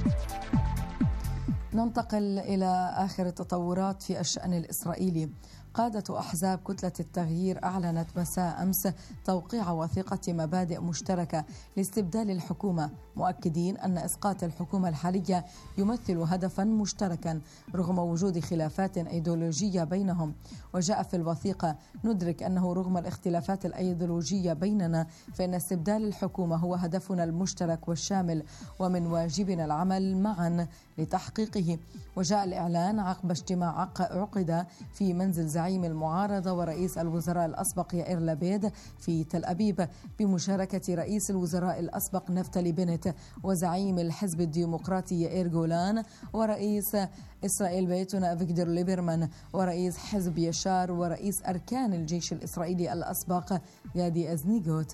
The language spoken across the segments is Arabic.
ننتقل إلى آخر التطورات في الشأن الإسرائيلي. قادة أحزاب كتلة التغيير أعلنت مساء أمس توقيع وثيقة مبادئ مشتركة لاستبدال الحكومة، مؤكدين أن إسقاط الحكومة الحالية يمثل هدفا مشتركا رغم وجود خلافات أيديولوجية بينهم. وجاء في الوثيقة: ندرك أنه رغم الاختلافات الأيديولوجية بيننا فإن استبدال الحكومة هو هدفنا المشترك والشامل، ومن واجبنا العمل معا لتحقيقه. وجاء الإعلان عقب اجتماع عقد في منزل زعيم المعارضة ورئيس الوزراء الأسبق يائير لبيد في تل أبيب بمشاركة رئيس الوزراء الأسبق نفتالي بنت وزعيم الحزب الديمقراطي يائير جولان ورئيس إسرائيل بيتنا أفيغدور ليبرمان ورئيس حزب يشار ورئيس أركان الجيش الإسرائيلي الأسبق غادي أزنيغوت.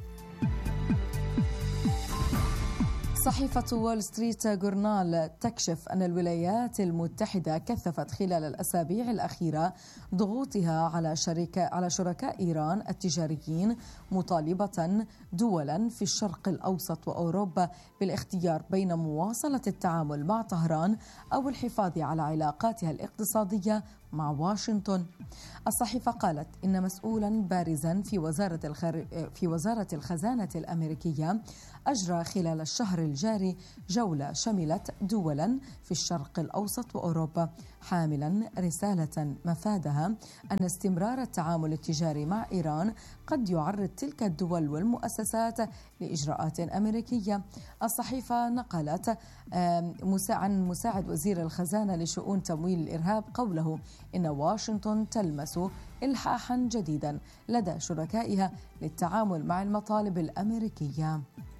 صحيفة وول ستريت جورنال تكشف أن الولايات المتحدة كثفت خلال الأسابيع الأخيرة ضغوطها على شركاء إيران التجاريين، مطالبة دولا في الشرق الأوسط وأوروبا بالاختيار بين مواصلة التعامل مع طهران أو الحفاظ على علاقاتها الاقتصادية مع واشنطن. الصحيفة قالت إن مسؤولا بارزا في وزارة الخزانة الأمريكية أجرى خلال الشهر الجاري جولة شملت دولا في الشرق الأوسط وأوروبا، حاملا رسالة مفادها أن استمرار التعامل التجاري مع إيران قد يعرض تلك الدول والمؤسسات لإجراءات أمريكية. الصحيفة نقلت عن مساعد وزير الخزانة لشؤون تمويل الإرهاب قوله إن واشنطن تلمس إلحاحا جديدا لدى شركائها للتعامل مع المطالب الأمريكية.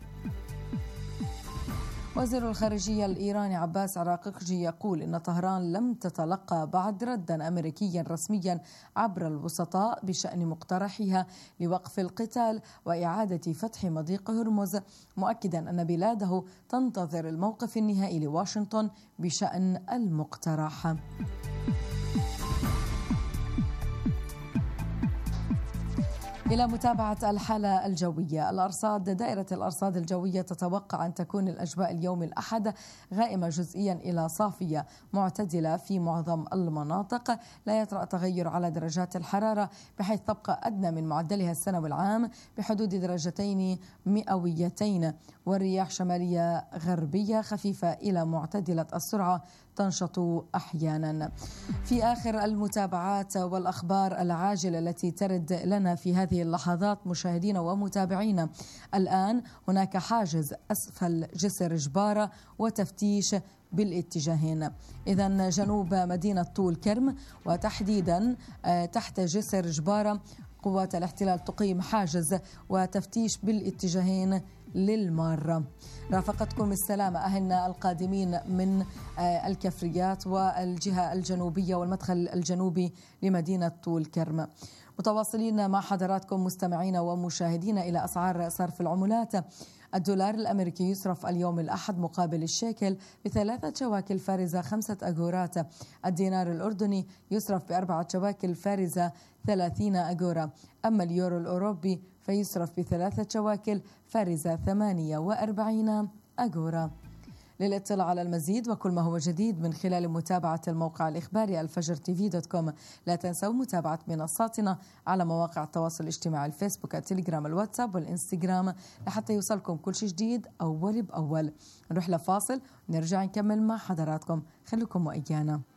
وزير الخارجية الإيراني عباس عراقجي يقول إن طهران لم تتلقى بعد ردا أمريكيا رسميا عبر الوسطاء بشأن مقترحها لوقف القتال وإعادة فتح مضيق هرمز، مؤكدا أن بلاده تنتظر الموقف النهائي لواشنطن بشأن المقترح. إلى متابعة الحالة الجوية. دائرة الأرصاد الجوية تتوقع أن تكون الأجواء اليوم الأحد غائمة جزئيا إلى صافية معتدلة في معظم المناطق، لا يطرأ تغير على درجات الحرارة بحيث تبقى أدنى من معدلها السنوي العام بحدود درجتين مئويتين، والرياح شمالية غربية خفيفة إلى معتدلة السرعة تنشط أحيانا. في آخر المتابعات والأخبار العاجلة التي ترد لنا في هذه اللحظات مشاهدين ومتابعين، الآن هناك حاجز أسفل جسر جبارة وتفتيش بالاتجاهين. إذن جنوب مدينة طول كرم وتحديدا تحت جسر جبارة قوات الاحتلال تقيم حاجز وتفتيش بالاتجاهين للمارة. رافقتكم السلامة أهلنا القادمين من الكفريات والجهة الجنوبية والمدخل الجنوبي لمدينة طول كرم. متواصلين مع حضراتكم مستمعين ومشاهدين إلى أسعار صرف العملات. الدولار الأمريكي يصرف اليوم الأحد مقابل الشيكل ب3 شواكل فارزة 5 أغورات. الدينار الأردني يصرف ب4 شواكل فارزة 30 أغورة. أما اليورو الأوروبي فيصرف ب3 شواكل فارزة 48 أغورة. للاطلاع على المزيد وكل ما هو جديد من خلال متابعة الموقع الإخباري الفجر-tv.com، لا تنسوا متابعة منصاتنا على مواقع التواصل الاجتماعي الفيسبوك، التليجرام، الواتساب والإنستغرام لحتى يوصلكم كل شيء جديد أول بأول. نروح لفاصل ونرجع نكمل مع حضراتكم، خليكم وإيانا.